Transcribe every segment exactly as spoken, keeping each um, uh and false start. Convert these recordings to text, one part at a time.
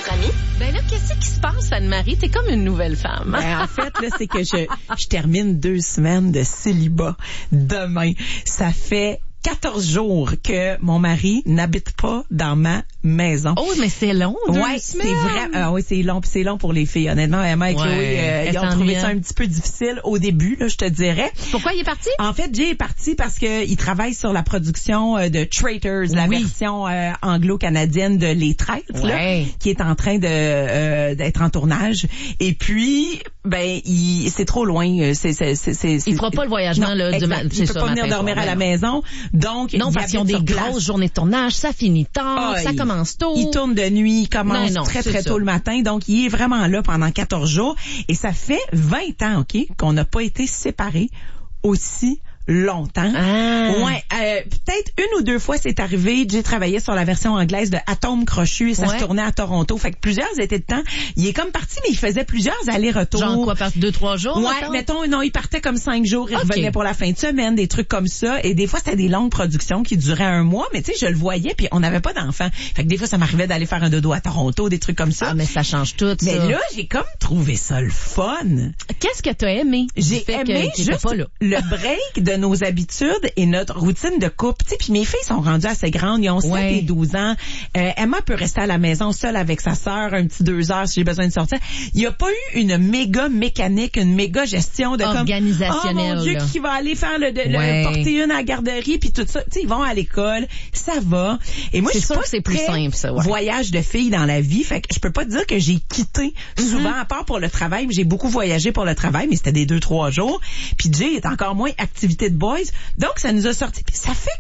entre amis? Ben là, qu'est-ce qui se passe, Anne-Marie? T'es comme une nouvelle femme. Ben, en fait, là, c'est que je, je termine deux semaines de célibat demain. Ça fait quatorze jours que mon mari n'habite pas dans ma maison. Oh, mais c'est long, deux ouais, semaines. c'est vrai. Ah oui, c'est long, puis c'est long pour les filles. Honnêtement, Emma et ouais, Chloé, euh, ils ont trouvé ça un petit peu difficile au début, là, je te dirais. Pourquoi il est parti? En fait, Jay est parti parce que il travaille sur la production euh, de Traitors, la oui. version euh, anglo-canadienne de Les Traîtres, ouais. là, qui est en train de euh, d'être en tournage. Et puis, ben, il c'est trop loin. C'est, c'est, c'est, c'est, il fera pas le voyagement non, là. Exact. Du ma- il peut ça, pas venir matin, dormir soir, à la non. maison. Donc, non, parce qu'ils ont des grosses place. journées de tournage, ça finit tard, Ah, ça il, commence tôt. Il tourne de nuit, il commence non, non, très très ça. tôt le matin, donc il est vraiment là pendant quatorze jours et ça fait vingt ans, OK, qu'on n'a pas été séparés aussi longtemps. Ah. Ouais, euh, peut-être une ou deux fois c'est arrivé. J'ai travaillé sur la version anglaise de Atome Crochu et ça ouais. se tournait à Toronto. Fait que plusieurs étaient de temps. Il est comme parti, mais il faisait plusieurs allers-retours. Genre quoi, par deux, trois jours? Ouais, mettons? mettons, non, il partait comme cinq jours, il okay. revenait pour la fin de semaine, des trucs comme ça. Et des fois, c'était des longues productions qui duraient un mois, mais tu sais, je le voyais, puis on n'avait pas d'enfants. Fait que des fois, ça m'arrivait d'aller faire un dodo à Toronto, des trucs comme ça. Ah, mais ça change tout, mais ça. là, j'ai comme trouvé ça le fun. Qu'est-ce que t'as aimé? J'ai aimé que, juste pas là. le break de nos habitudes et notre routine de couple. Tu sais, puis mes filles sont rendues assez grandes, ils ont sept ouais. et douze ans. Euh, Emma peut rester à la maison seule avec sa sœur un petit deux heures si j'ai besoin de sortir. Il n'y a pas eu une méga mécanique, une méga gestion de organisationnelle. Comme, oh mon Dieu, là. qui va aller faire le, le, ouais. le porter une à la garderie puis tout ça. Tu sais, ils vont à l'école, ça va. Et moi, c'est je suis sûr pas que c'est plus simple, ça. Ouais. Voyage de filles dans la vie, fait que je peux pas te dire que j'ai quitté mm-hmm. souvent à part pour le travail. J'ai beaucoup voyagé pour le travail, mais c'était des deux trois jours. Puis Jay est encore moins activité de boys, donc ça nous a sorti. Puis ça fait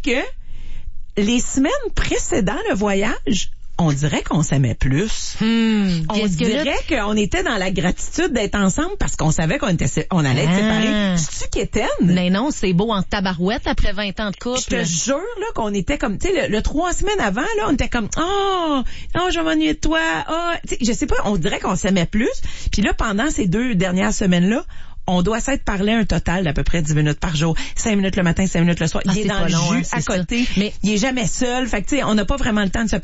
que les semaines précédant le voyage, on dirait qu'on s'aimait plus. Hmm, on dirait qu'on était dans la gratitude d'être ensemble parce qu'on savait qu'on était, on allait être ah. séparés. C'est-tu qu'Étienne? Mais non, c'est beau en tabarouette après vingt ans de couple. Je te jure, là, qu'on était comme, tu sais, le, le trois semaines avant, là, on était comme, oh, non, je vais m'ennuyer de toi. Oh, tu sais, je sais pas, on dirait qu'on s'aimait plus. Puis là, pendant ces deux dernières semaines-là, on doit s'être parlé un total d'à peu près dix minutes par jour. cinq minutes le matin, cinq minutes le soir. Ah, il est dans le long, jus hein, à côté. Ça. Mais il est jamais seul. Fait que, tu sais, on n'a pas vraiment le temps de se